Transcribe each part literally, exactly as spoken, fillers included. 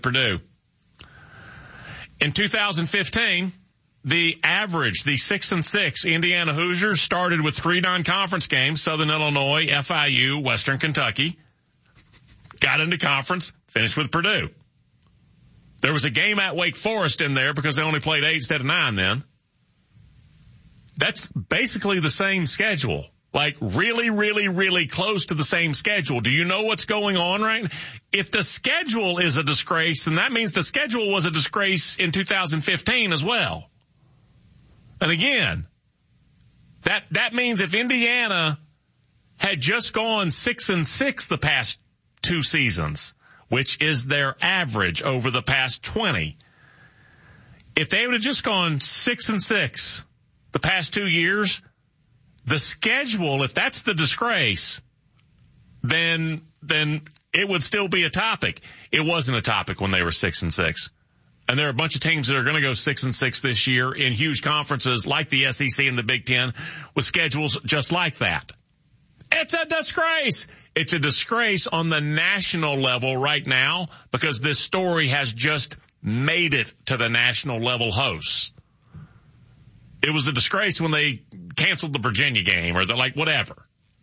Purdue. In two thousand fifteen, the average, the six and six Indiana Hoosiers started with three non-conference games: Southern Illinois, F I U, Western Kentucky. Got into conference, finished with Purdue. There was a game at Wake Forest in there because they only played eight instead of nine then. That's basically the same schedule. Like really, really, really close to the same schedule. Do you know what's going on right now? If the schedule is a disgrace, then that means the schedule was a disgrace in two thousand fifteen as well. And again, that, that means if Indiana had just gone six and six the past two seasons, which is their average over the past twenty, if they would have just gone six and six the past two years, the schedule, if that's the disgrace, then then it would still be a topic. It wasn't a topic when they were six and six. And there are a bunch of teams that are going to go six and six this year in huge conferences like the S E C and the Big Ten with schedules just like that. It's a disgrace. It's a disgrace on the national level right now because this story has just made it to the national level hosts. It was a disgrace when they canceled the Virginia game or the like, whatever.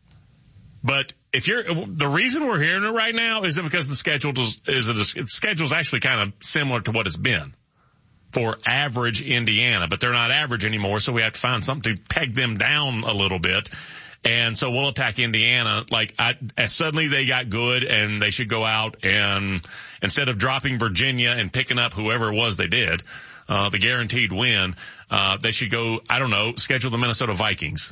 But if you're, the reason we're hearing it right now is that because the schedule is, is a, the schedule is actually kind of similar to what it's been for average Indiana, but they're not average anymore. So we have to find something to peg them down a little bit. And so we'll attack Indiana. Like I, as suddenly they got good and they should go out and instead of dropping Virginia and picking up whoever it was they did, uh, the guaranteed win, uh, they should go, I don't know, schedule the Minnesota Vikings.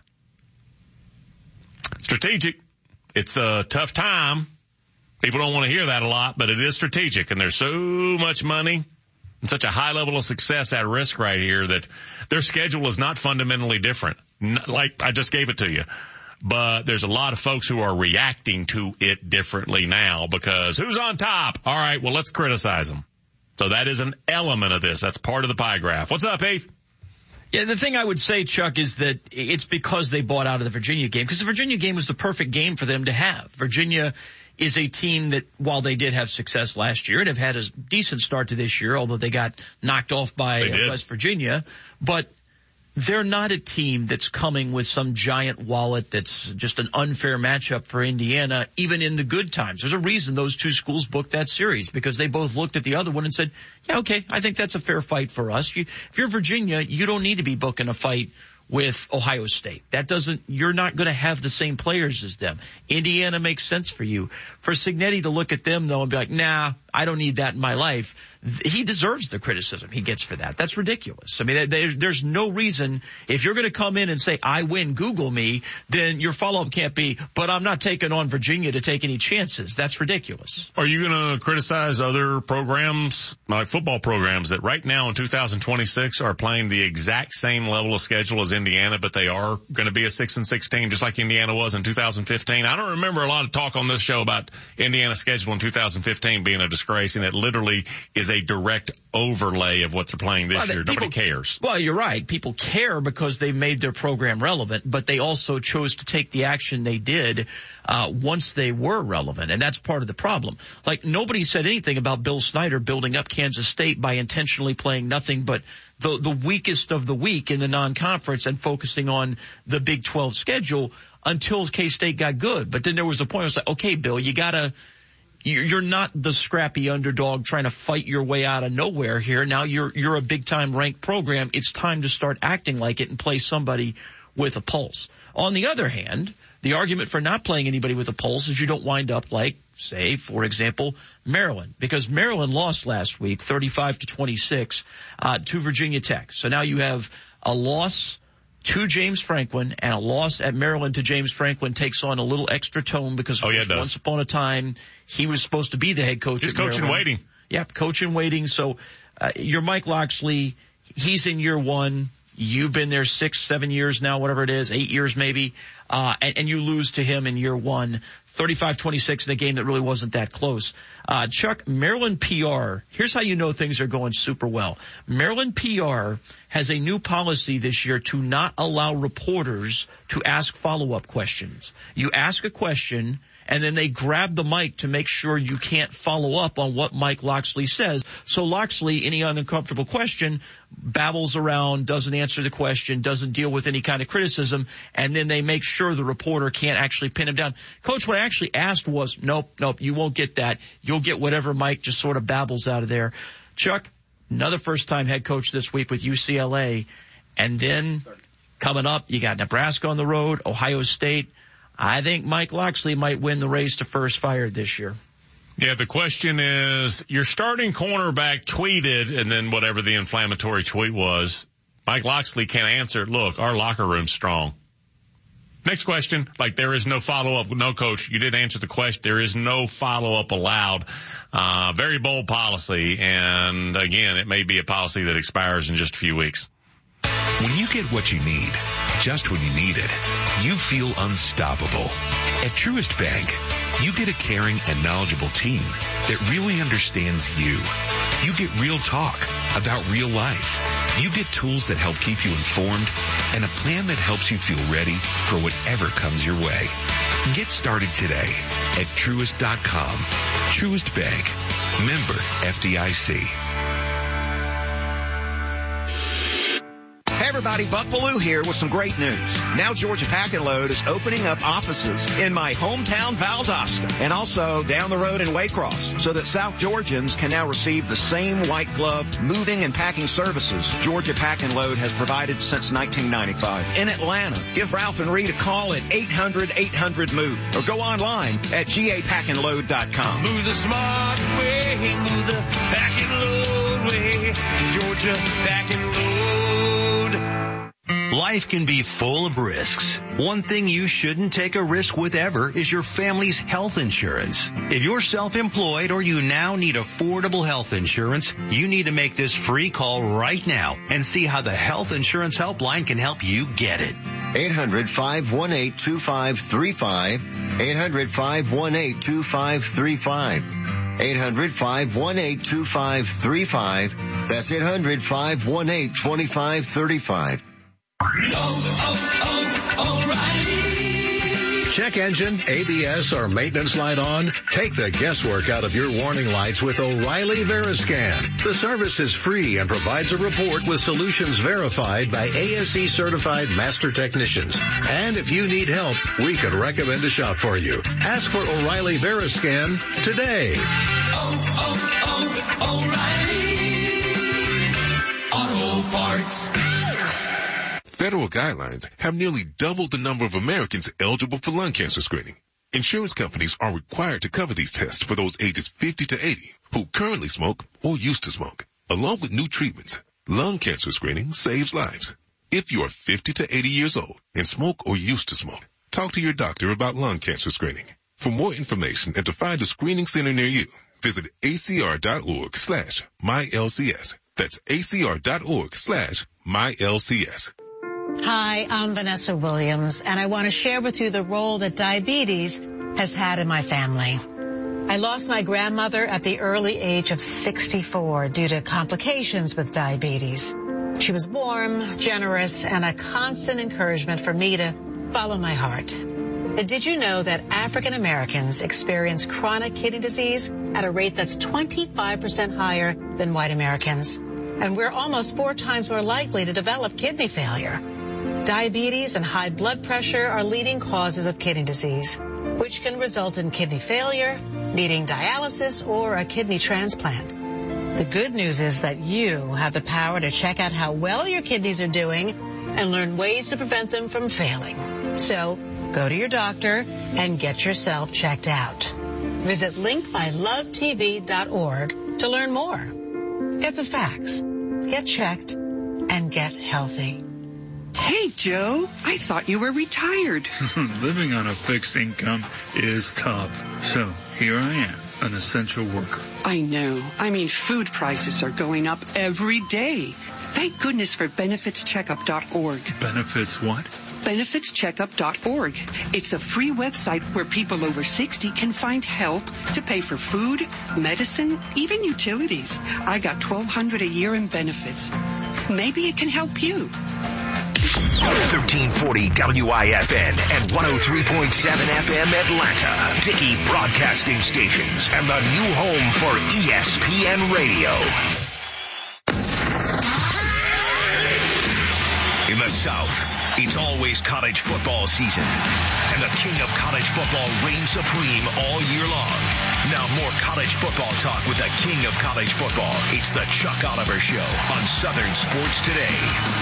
Strategic. It's a tough time. People don't want to hear that a lot, but it is strategic. And there's so much money and such a high level of success at risk right here that their schedule is not fundamentally different. Like I just gave it to you. But there's a lot of folks who are reacting to it differently now because who's on top? All right, well, let's criticize them. So that is an element of this. That's part of the pie graph. What's up, Heath? Yeah, the thing I would say, Chuck, is that it's because they bought out of the Virginia game, because the Virginia game was the perfect game for them to have. Virginia is a team that, while they did have success last year and have had a decent start to this year, although they got knocked off by uh, West Virginia, but they're not a team that's coming with some giant wallet that's just an unfair matchup for Indiana, even in the good times. There's a reason those two schools booked that series, because they both looked at the other one and said, yeah, okay, I think that's a fair fight for us. You, if you're Virginia, you don't need to be booking a fight with Ohio State. That doesn't, you're not going to have the same players as them. Indiana makes sense for you. For Cignetti to look at them, though, and be like, nah, I don't need that in my life. He deserves the criticism he gets for that. That's ridiculous. I mean, there's no reason. If you're going to come in and say, I win, Google me, then your follow-up can't be, but I'm not taking on Virginia to take any chances. That's ridiculous. Are you going to criticize other programs, like football programs, that right now in two thousand twenty-six are playing the exact same level of schedule as Indiana, but they are going to be a six and six team, just like Indiana was in two thousand fifteen? I don't remember a lot of talk on this show about Indiana's schedule in two thousand fifteen being a disgrace, and it literally is a direct overlay of what they're playing this well, year. People, Nobody cares. Well, you're right. People care because they made their program relevant, but they also chose to take the action they did uh once they were relevant, and that's part of the problem. Like, nobody said anything about Bill Snyder building up Kansas State by intentionally playing nothing but the the weakest of the weak in the non-conference and focusing on the Big twelve schedule until K-State got good. But then there was a point where I was like, okay, Bill, you gotta You're not the scrappy underdog trying to fight your way out of nowhere here. Now you're you're a big-time ranked program. It's time to start acting like it and play somebody with a pulse. On the other hand, the argument for not playing anybody with a pulse is you don't wind up like, say, for example, Maryland, because Maryland lost last week thirty-five to twenty-six uh, to Virginia Tech. So now you have a loss to James Franklin, and a loss at Maryland to James Franklin takes on a little extra tone because oh, yeah, once upon a time he was supposed to be the head coach. He's at coach in waiting. Yep, coach in waiting. So uh, you're Mike Loxley. He's in year one. You've been there six, seven years now, whatever it is, eight years maybe, uh, and, and you lose to him in year one, thirty-five twenty-six in a game that really wasn't that close. Uh, Chuck, Maryland P R, here's how you know things are going super well. Maryland P R has a new policy this year to not allow reporters to ask follow-up questions. You ask a question, and then they grab the mic to make sure you can't follow up on what Mike Locksley says. So Locksley, any uncomfortable question, babbles around, doesn't answer the question, doesn't deal with any kind of criticism, and then they make sure the reporter can't actually pin him down. Coach, what I actually asked was, nope, nope, you won't get that. You'll get whatever Mike just sort of babbles out of there. Chuck, another first-time head coach this week with U C L A, and then coming up, you got Nebraska on the road, Ohio State. I think Mike Locksley might win the race to first fired this year. Yeah, the question is, your starting cornerback tweeted, and then whatever the inflammatory tweet was, Mike Locksley can't answer, look, our locker room's strong. Next question, like there is no follow-up. No, coach, you didn't answer the question. There is no follow-up allowed. Uh, very bold policy, and again, it may be a policy that expires in just a few weeks. When you get what you need, just when you need it, you feel unstoppable. At Truist Bank, you get a caring and knowledgeable team that really understands you. You get real talk about real life. You get tools that help keep you informed and a plan that helps you feel ready for whatever comes your way. Get started today at Truist dot com. Truist Bank. Member F D I C. Hey everybody, Buck Bellew here with some great news. Now Georgia Pack and Load is opening up offices in my hometown Valdosta and also down the road in Waycross so that South Georgians can now receive the same white glove moving and packing services Georgia Pack and Load has provided since nineteen ninety-five. In Atlanta, give Ralph and Reed a call at eight hundred eight hundred move or go online at G A pack and load dot com. Move the smart way, move the pack and load way, Georgia Pack and Load. Life can be full of risks. One thing you shouldn't take a risk with ever is your family's health insurance. If you're self-employed or you now need affordable health insurance, you need to make this free call right now and see how the Health Insurance Helpline can help you get it. eight hundred five one eight two five three five. eight hundred five one eight two five three five. eight hundred five one eight two five three five. That's eight hundred five one eight two five three five. Oh, oh, oh, O'Reilly. Check engine, A B S, or maintenance light on? Take the guesswork out of your warning lights with O'Reilly Veriscan. The service is free and provides a report with solutions verified by A S E certified master technicians. And if you need help, we could recommend a shop for you. Ask for O'Reilly Veriscan today. Oh, oh, oh, O'Reilly Auto Parts. Federal guidelines have nearly doubled the number of Americans eligible for lung cancer screening. Insurance companies are required to cover these tests for those ages fifty to eighty who currently smoke or used to smoke. Along with new treatments, lung cancer screening saves lives. If you are fifty to eighty years old and smoke or used to smoke, talk to your doctor about lung cancer screening. For more information and to find a screening center near you, visit acr.org slash MyLCS. That's acr.org slash MyLCS. Hi, I'm Vanessa Williams, and I want to share with you the role that diabetes has had in my family. I lost my grandmother at the early age of sixty-four due to complications with diabetes. She was warm, generous, and a constant encouragement for me to follow my heart. And did you know that African Americans experience chronic kidney disease at a rate that's twenty-five percent higher than white Americans? And we're almost four times more likely to develop kidney failure. Diabetes and high blood pressure are leading causes of kidney disease, which can result in kidney failure, needing dialysis, or a kidney transplant. The good news is that you have the power to check out how well your kidneys are doing and learn ways to prevent them from failing. So go to your doctor and get yourself checked out. Visit link by love t v dot org to learn more. Get the facts, get checked, and get healthy. Hey, Joe, I thought you were retired. Living on a fixed income is tough. So here I am, an essential worker. I know. I mean, food prices are going up every day. Thank goodness for benefits checkup dot org. Benefits what? benefits checkup dot org. It's a free website where people over sixty can find help to pay for food, medicine, even utilities. I got twelve hundred dollars a year in benefits. Maybe it can help you. thirteen forty W I F N and one oh three point seven F M Atlanta. Dickey Broadcasting Stations and the new home for E S P N Radio. In the South, it's always college football season, and the king of college football reigns supreme all year long. Now more college football talk with the king of college football. It's the Chuck Oliver Show on Southern Sports Today.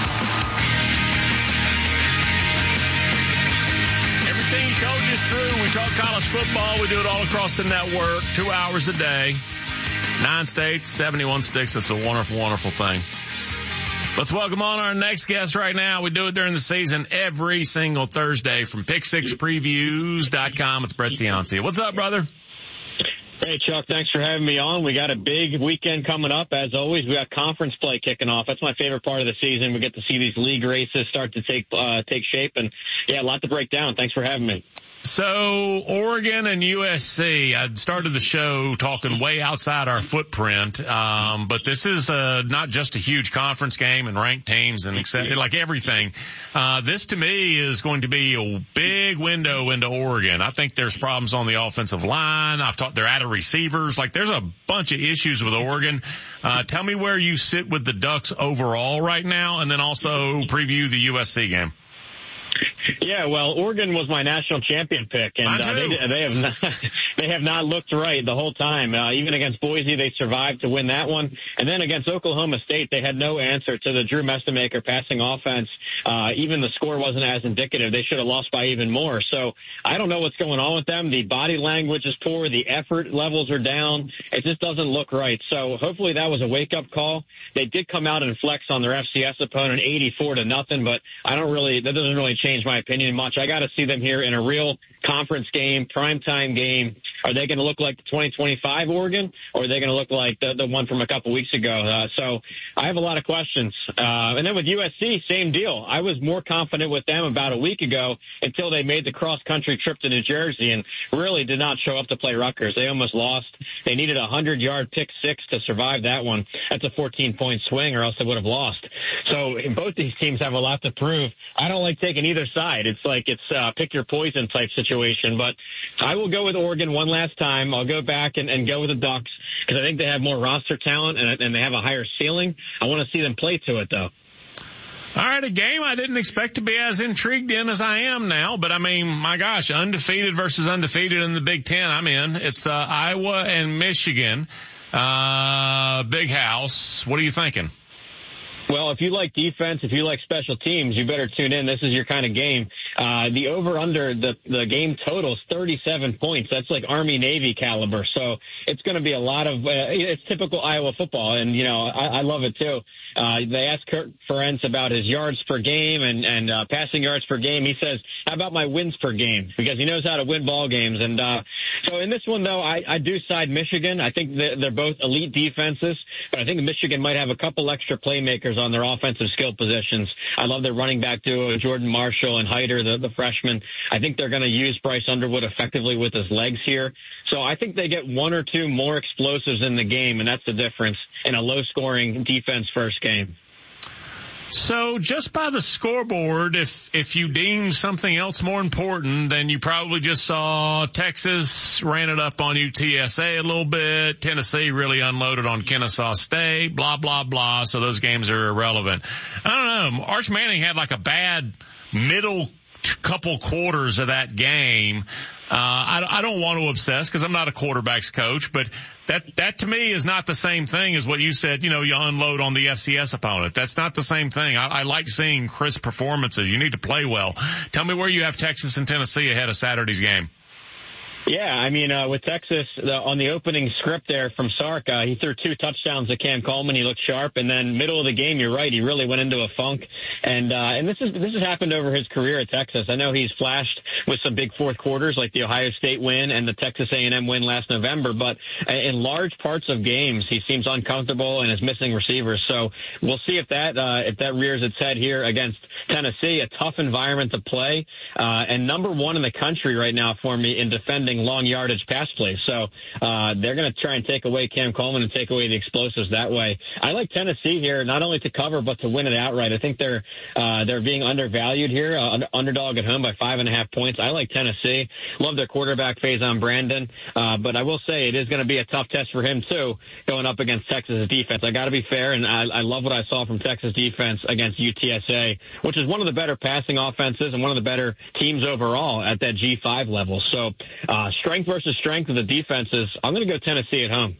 Everything he told you is true. We talk college football. We do it all across the network, two hours a day, nine states, seventy-one sticks. It's a wonderful, wonderful thing. Let's welcome on our next guest right now. We do it during the season every single Thursday from pick six previews dot com. It's Brett Ciancia. What's up, brother? Hey, Chuck, thanks for having me on. We got a big weekend coming up. As always, we got conference play kicking off. That's my favorite part of the season. We get to see these league races start to take uh, take shape. And, yeah, a lot to break down. Thanks for having me. So Oregon and U S C, I started the show talking way outside our footprint, um, but this is uh, not just a huge conference game and ranked teams and except, like everything. Uh, this to me is going to be a big window into Oregon. I think there's problems on the offensive line. I've talked they're out of receivers. Like there's a bunch of issues with Oregon. Uh, tell me where you sit with the Ducks overall right now, and then also preview the U S C game. Yeah, well, Oregon was my national champion pick, and uh, they, they have not, they have not looked right the whole time. Uh, even against Boise, they survived to win that one, and then against Oklahoma State, they had no answer to the Drew Mestemaker passing offense. Uh, even the score wasn't as indicative. They should have lost by even more. So I don't know what's going on with them. The body language is poor. The effort levels are down. It just doesn't look right. So hopefully that was a wake-up call. They did come out and flex on their F C S opponent, eighty-four to nothing, but I don't really. That doesn't really change my opinion much. I got to see them here in a real conference game, primetime game. Are they going to look like the twenty twenty-five Oregon, or are they going to look like the, the one from a couple weeks ago? Uh, so I have a lot of questions. Uh, and then with U S C, same deal. I was more confident with them about a week ago until they made the cross-country trip to New Jersey and really did not show up to play Rutgers. They almost lost. They needed a hundred-yard pick six to survive that one. That's a fourteen-point swing, or else they would have lost. So both these teams have a lot to prove. I don't like taking either side. It's like it's uh, pick your poison type situation. But I will go with Oregon one last time. I'll go back and, and go with the Ducks because I think they have more roster talent and, and they have a higher ceiling. I want to see them play to it, though. All right, a game I didn't expect to be as intrigued in as I am now, but I mean, my gosh, undefeated versus undefeated in the Big Ten. I'm in. It's uh, Iowa and Michigan. Uh, big house. What are you thinking? Well, if you like defense, if you like special teams, you better tune in. This is your kind of game. Uh, the over-under, the, the game total is thirty-seven points. That's like Army-Navy caliber. So it's going to be a lot of, uh, it's typical Iowa football. And, you know, I, I love it too. Uh, they asked Kurt Ferenc about his yards per game and, and, uh, passing yards per game. He says, how about my wins per game? Because he knows how to win ball games. And, uh, so in this one though, I, I do side Michigan. I think they're, they're both elite defenses, but I think Michigan might have a couple extra playmakers on their offensive skill positions. I love their running back duo, Jordan Marshall and Hyder, the, the freshman. I think they're going to use Bryce Underwood effectively with his legs here. So I think they get one or two more explosives in the game, and that's the difference in a low-scoring defense-first game. So just by the scoreboard, if if you deem something else more important, then you probably just saw Texas ran it up on U T S A a little bit. Tennessee really unloaded on Kennesaw State, blah, blah, blah. So those games are irrelevant. I don't know. Arch Manning had like a bad middle couple quarters of that game. Uh, I, I don't want to obsess because I'm not a quarterback's coach, but that, that to me is not the same thing as what you said, you know, you unload on the F C S opponent. That's not the same thing. I, I like seeing crisp performances. You need to play well. Tell me where you have Texas and Tennessee ahead of Saturday's game. Yeah, I mean, uh, with Texas, uh, on the opening script there from Sark, uh, he threw two touchdowns to Cam Coleman. He looked sharp. And then middle of the game, you're right, he really went into a funk. And, uh, and this is, this has happened over his career at Texas. I know he's flashed with some big fourth quarters like the Ohio State win and the Texas A and M win last November. But in large parts of games, he seems uncomfortable and is missing receivers. So we'll see if that, uh, if that rears its head here against Tennessee, a tough environment to play. Uh, and number one in the country right now for me in defending running long yardage pass plays. So uh, they're going to try and take away Cam Coleman and take away the explosives that way. I like Tennessee here, not only to cover but to win it outright. I think they're uh, they're being undervalued here, uh, underdog at home by five and a half points. I like Tennessee. Love their quarterback Faison Brandon, uh, but I will say it is going to be a tough test for him too, going up against Texas defense. I got to be fair, and I, I love what I saw from Texas defense against U T S A, which is one of the better passing offenses and one of the better teams overall at that G five level. So uh, strength versus strength of the defenses. I'm going to go Tennessee at home.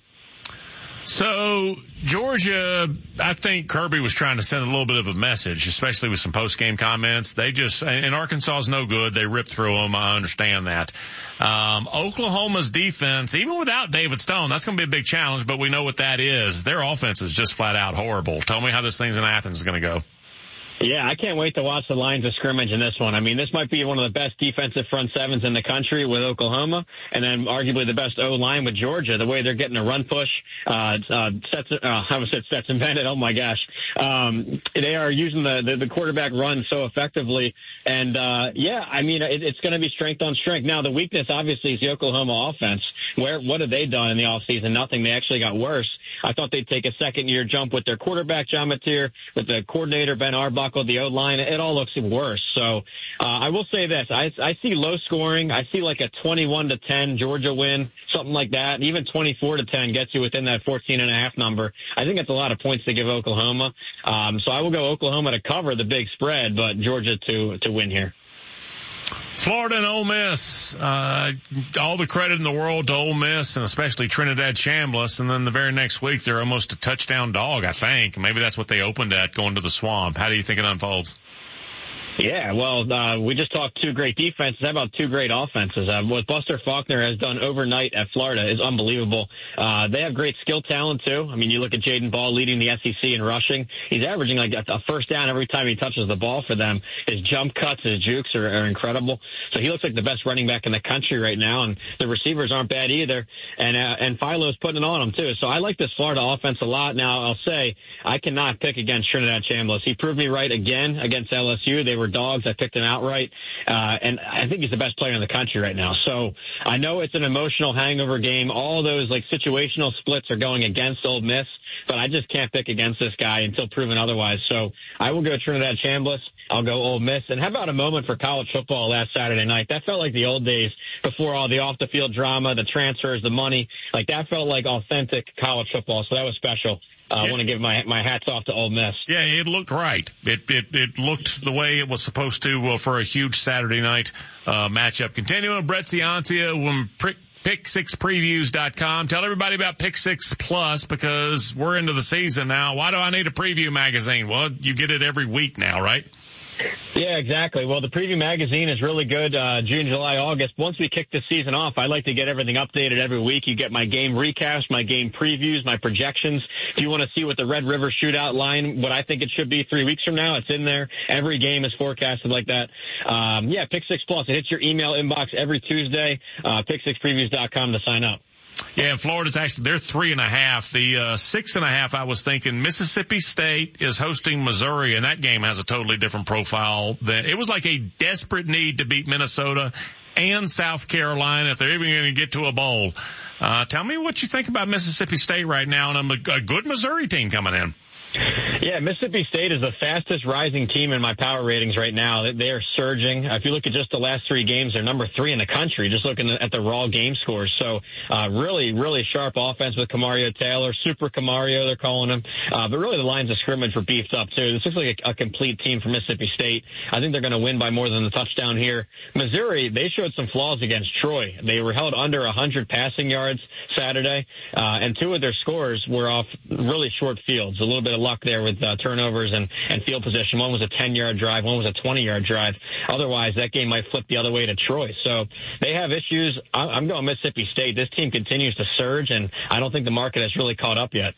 So Georgia, I think Kirby was trying to send a little bit of a message, especially with some post-game comments. They just, and Arkansas is no good. They ripped through them. I understand that. Um, Oklahoma's defense, even without David Stone, that's going to be a big challenge, but we know what that is. Their offense is just flat out horrible. Tell me how this thing in Athens is going to go. Yeah, I can't wait to watch the lines of scrimmage in this one. I mean, this might be one of the best defensive front sevens in the country with Oklahoma, and then arguably the best O-line with Georgia. The way they're getting a run push, uh, uh, sets, uh, I would say Stetson Bennett. Oh my gosh, um, they are using the, the the quarterback run so effectively, and uh, yeah, I mean, it, it's going to be strength on strength. Now, the weakness obviously is the Oklahoma offense. Where what have they done in the offseason? Nothing. They actually got worse. I thought they'd take a second year jump with their quarterback John Mateer, with the coordinator Ben Arbuckle, the O-line. It all looks worse. So uh, I will say this: I, I see low scoring. I see like a twenty-one to ten Georgia win, something like that. Even twenty-four to ten gets you within that fourteen and a half number. I think that's a lot of points to give Oklahoma. Um, so I will go Oklahoma to cover the big spread, but Georgia to to win here. Florida and Ole Miss, uh, all the credit in the world to Ole Miss and especially Trinidad Chambliss. And then the very next week, they're almost a touchdown dog, I think. Maybe that's what they opened at, going to the Swamp. How do you think it unfolds? Yeah, well, uh, we just talked two great defenses. How about two great offenses? Uh, what Buster Faulkner has done overnight at Florida is unbelievable. Uh, they have great skill talent, too. I mean, you look at Jaden Ball leading the S E C in rushing. He's averaging like a first down every time he touches the ball for them. His jump cuts, his jukes are, are incredible. So he looks like the best running back in the country right now, and the receivers aren't bad either. And uh, and Philo's putting it on them, too. So I like this Florida offense a lot. Now, I'll say I cannot pick against Trinidad Chambliss. He proved me right again against L S U. They were dogs. I picked him outright, uh, and I think he's the best player in the country right now. So I know it's an emotional hangover game. All those like situational splits are going against Ole Miss, but I just can't pick against this guy until proven otherwise. So I will go Trinidad Chambliss. I'll go Ole Miss. And how about a moment for college football last Saturday night? That felt like the old days before all the off-the-field drama, the transfers, the money. Like that felt like authentic college football. So that was special. Uh, I want to give my my hats off to Ole Miss. Yeah, it looked right. It it it looked the way it was supposed to well, for a huge Saturday night uh, matchup. Continuing, Brett Ciancia from pick six previews dot com. Tell everybody about Pick Six Plus because we're into the season now. Why do I need a preview magazine? Well, you get it every week now, right? Yeah, exactly. Well, the preview magazine is really good uh, June, July, August. Once we kick the season off, I like to get everything updated every week. You get my game recaps, my game previews, my projections. If you want to see what the Red River Shootout line, what I think it should be three weeks from now, it's in there. Every game is forecasted like that. Um, yeah, Pick Six Plus. It hits your email inbox every Tuesday. Uh, pick six previews dot com to sign up. Yeah, and Florida's actually, they're three and a half. The uh, six and a half, I was thinking Mississippi State is hosting Missouri, and that game has a totally different profile. Than, it was like a desperate need to beat Minnesota and South Carolina if they're even going to get to a bowl. Uh, tell me what you think about Mississippi State right now and a, a good Missouri team coming in. Yeah, Mississippi State is the fastest rising team in my power ratings right now. They are surging. If you look at just the last three games, they're number three in the country, just looking at the raw game scores. So uh, really, really sharp offense with Kamario Taylor, Super Kamario, they're calling him. Uh, but really the lines of scrimmage were beefed up, too. This looks like a, a complete team for Mississippi State. I think they're going to win by more than the touchdown here. Missouri, they showed some flaws against Troy. They were held under one hundred passing yards Saturday, uh, and two of their scores were off really short fields. A little bit of luck there with uh, turnovers and, and field position. One was a ten-yard drive. One was a twenty-yard drive. Otherwise, that game might flip the other way to Troy. So they have issues. I'm going Mississippi State. This team continues to surge, and I don't think the market has really caught up yet.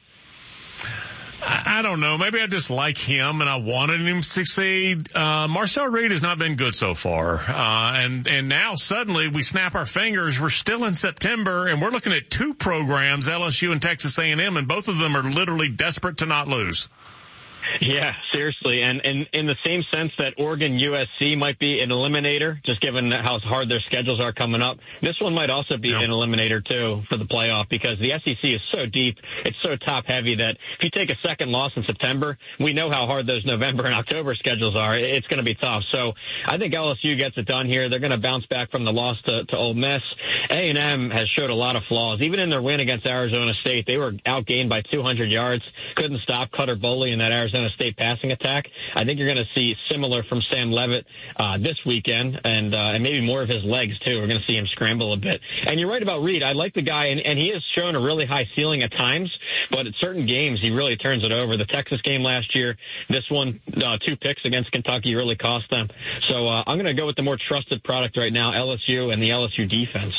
I don't know. Maybe I just like him and I wanted him to succeed. Uh, Marcel Reed has not been good so far. Uh, and, and now suddenly we snap our fingers. We're still in September and we're looking at two programs, L S U and Texas A and M, and both of them are literally desperate to not lose. Yeah, seriously. And, and in the same sense that Oregon U S C might be an eliminator, just given how hard their schedules are coming up, this one might also be yep. an eliminator, too, for the playoff, because the S E C is so deep, it's so top-heavy that if you take a second loss in September, we know how hard those November and October schedules are. It's going to be tough. So I think L S U gets it done here. They're going to bounce back from the loss to, to Ole Miss. A and M has showed a lot of flaws. Even in their win against Arizona State, they were outgained by two hundred yards, couldn't stop Cutter Boley in that Arizona State passing attack. I think you're going to see similar from Sam Levitt uh, this weekend, and uh, and maybe more of his legs, too. We're going to see him scramble a bit. And you're right about Reed. I like the guy, and, and he has shown a really high ceiling at times, but at certain games, he really turns it over. The Texas game last year, this one, uh, two picks against Kentucky really cost them. So uh, I'm going to go with the more trusted product right now, L S U and the L S U defense.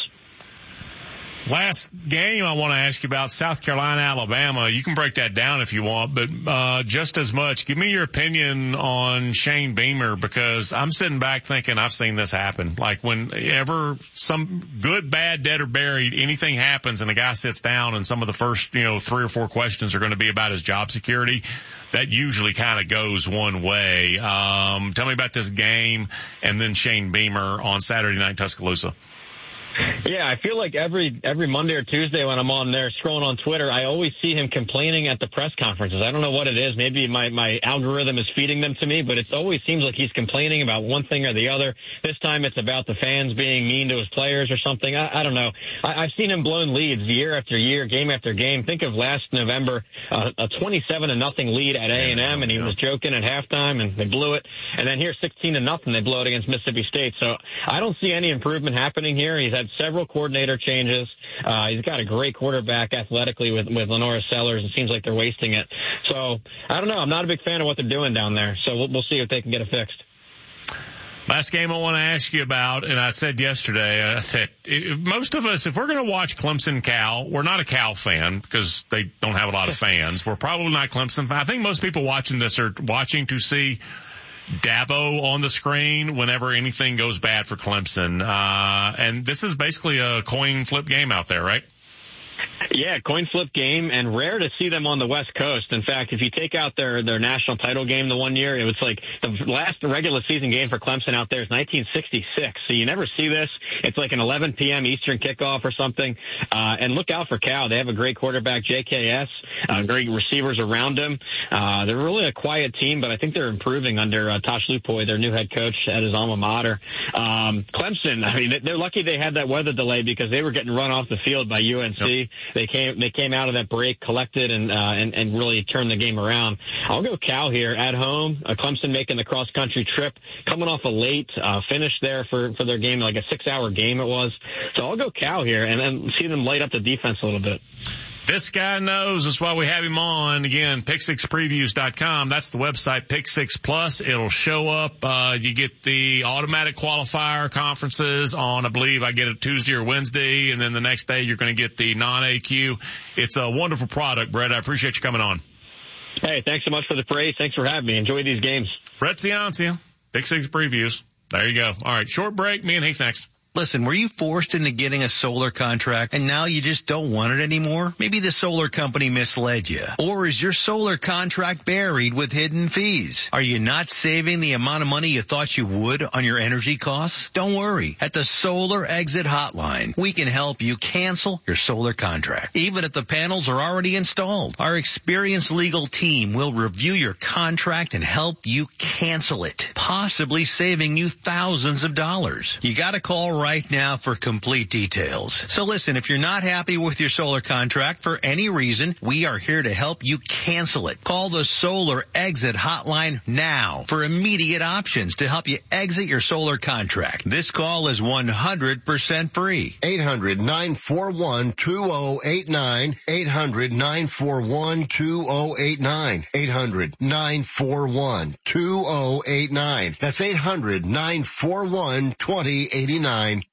Last game I want to ask you about, South Carolina, Alabama. You can break that down if you want, but uh just as much, give me your opinion on Shane Beamer, because I'm sitting back thinking I've seen this happen. Like whenever some good, bad, dead, or buried, anything happens and a guy sits down and some of the first, you know, three or four questions are going to be about his job security, that usually kind of goes one way. Um, tell me about this game and then Shane Beamer on Saturday night in Tuscaloosa. Yeah, I feel like every every Monday or Tuesday when I'm on there scrolling on Twitter, I always see him complaining at the press conferences. I don't know what it is. Maybe my, my algorithm is feeding them to me, but it always seems like he's complaining about one thing or the other. This time it's about the fans being mean to his players or something. I, I don't know. I, I've seen him blown leads year after year, game after game. Think of last November, uh, a twenty-seven to nothing lead at A and M, and he was joking at halftime, and they blew it. And then here, sixteen to nothing, they blow it against Mississippi State. So I don't see any improvement happening here. He's had several coordinator changes. Uh, he's got a great quarterback athletically with, with Lenora Sellers. It seems like they're wasting it. So I don't know. I'm not a big fan of what they're doing down there. So we'll, we'll see if they can get it fixed. Last game I want to ask you about, and I said yesterday, I said, most of us, if we're going to watch Clemson Cal, we're not a Cal fan because they don't have a lot of fans. We're probably not Clemson fans. I think most people watching this are watching to see Dabo on the screen whenever anything goes bad for Clemson. Uh, and this is basically a coin flip game out there, right? Yeah, coin flip game, and rare to see them on the West Coast. In fact, if you take out their, their national title game the one year, it was like the last regular season game for Clemson out there is nineteen sixty-six. So you never see this. It's like an eleven p.m. Eastern kickoff or something. Uh, and look out for Cal. They have a great quarterback, J K S, uh, great receivers around him. Uh, they're really a quiet team, but I think they're improving under uh, Tosh Lupoy, their new head coach at his alma mater. Um, Clemson, I mean, they're lucky they had that weather delay because they were getting run off the field by U N C. Yep. They came they came out of that break, collected, and uh, and and really turned the game around. I'll go Cal here at home. Uh, Clemson making the cross country trip, coming off a late uh, finish there for for their game, like a six hour game it was. So I'll go Cal here and then see them light up the defense a little bit. This guy knows. That's why we have him on. Again, pick six previews dot com. That's the website, Pick Six Plus. It'll show up. Uh, you get the automatic qualifier conferences on, I believe I get it Tuesday or Wednesday, and then the next day you're going to get the non-A Q. It's a wonderful product, Brett. I appreciate you coming on. Hey, thanks so much for the praise. Thanks for having me. Enjoy these games. Brett Ciancia, Pick Six Previews. There you go. All right, short break. Me and Heath next. Listen, were you forced into getting a solar contract and now you just don't want it anymore? Maybe the solar company misled you. Or is your solar contract buried with hidden fees? Are you not saving the amount of money you thought you would on your energy costs? Don't worry. At the Solar Exit Hotline, we can help you cancel your solar contract, even if the panels are already installed. Our experienced legal team will review your contract and help you cancel it, possibly saving you thousands of dollars. You gotta call right right now for complete details. So listen, if you're not happy with your solar contract for any reason, we are here to help you cancel it. Call the Solar Exit Hotline now for immediate options to help you exit your solar contract. This call is one hundred percent free. eight hundred, nine four one, two oh eight nine. eight hundred, nine four one, two oh eight nine. eight hundred, nine four one, two oh eight nine. That's eight hundred, nine four one, two oh eight nine.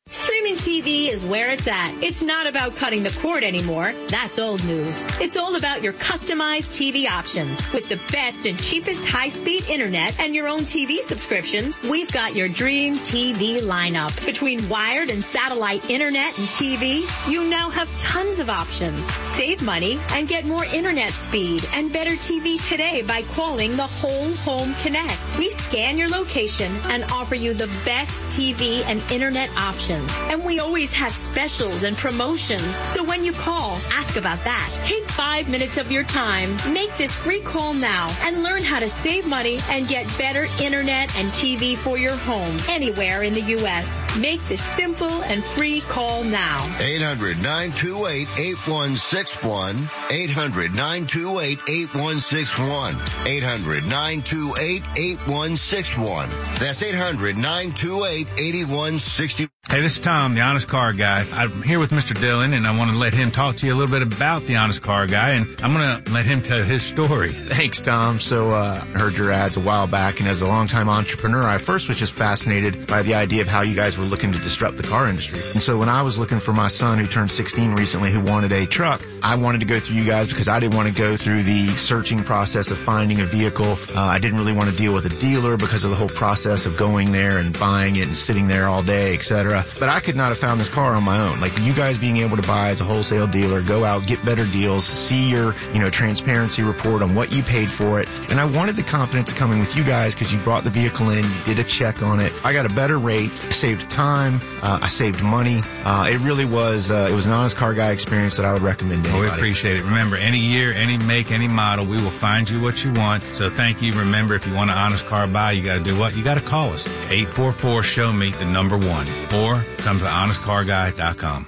Streaming T V is where it's at. It's not about cutting the cord anymore. That's old news. It's all about your customized T V options. With the best and cheapest high-speed internet and your own T V subscriptions, we've got your dream T V lineup. Between wired and satellite internet and T V, you now have tons of options. Save money and get more internet speed and better T V today by calling the Whole Home Connect. We scan your location and offer you the best T V and internet options. And we always have specials and promotions. So when you call, ask about that. Take five minutes of your time. Make this free call now and learn how to save money and get better internet and T V for your home anywhere in the U S. Make this simple and free call now. eight hundred, nine two eight, eight one six one. eight hundred, nine two eight, eight one six one. eight hundred, nine two eight, eight one six one. That's eight hundred, nine two eight, eight one six one. Hey, this is Tom, the Honest Car Guy. I'm here with Mister Dillon, and I want to let him talk to you a little bit about the Honest Car Guy, and I'm going to let him tell his story. Thanks, Tom. So uh, I heard your ads a while back, and as a longtime entrepreneur, I first was just fascinated by the idea of how you guys were looking to disrupt the car industry. And so when I was looking for my son, who turned sixteen recently, who wanted a truck, I wanted to go through you guys because I didn't want to go through the searching process of finding a vehicle. Uh, I didn't really want to deal with a dealer because of the whole process of going there and buying it and sitting there all day, et cetera. But I could not have found this car on my own. Like you guys being able to buy as a wholesale dealer, go out, get better deals, see your, you know, transparency report on what you paid for it. And I wanted the confidence of coming with you guys because you brought the vehicle in, you did a check on it. I got a better rate, saved time, uh, I saved money. Uh, it really was, uh, it was an Honest Car Guy experience that I would recommend to anybody. Well, we appreciate it. Remember, any year, any make, any model, we will find you what you want. So thank you. Remember, if you want an Honest Car Buy, you got to do what? You got to call us. eight four four, show me the number one. Or come to honest car guy dot com.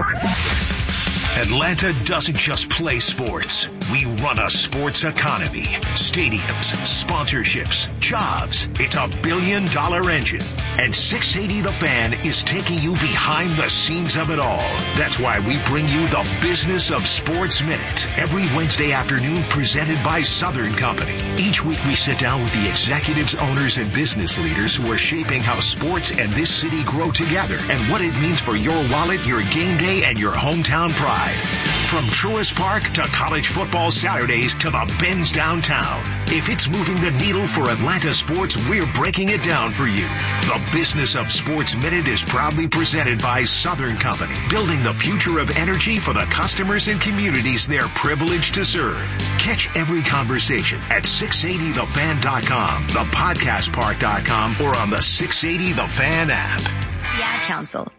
Atlanta doesn't just play sports. We run a sports economy. Stadiums, sponsorships, jobs. It's a billion dollar engine. And six eighty The Fan is taking you behind the scenes of it all. That's why we bring you the Business of Sports Minute every Wednesday afternoon, presented by Southern Company. Each week we sit down with the executives, owners, and business leaders who are shaping how sports and this city grow together and what it means for your wallet, your game day, and your hometown pride. From Truist Park to college football Saturdays to the Benz downtown. If it's moving the needle for Atlanta sports, we're breaking it down for you. The Business of Sports Minute is proudly presented by Southern Company, building the future of energy for the customers and communities they're privileged to serve. Catch every conversation at six eighty the fan dot com, the podcast park dot com, or on the six eighty The Fan app. The Ad Council.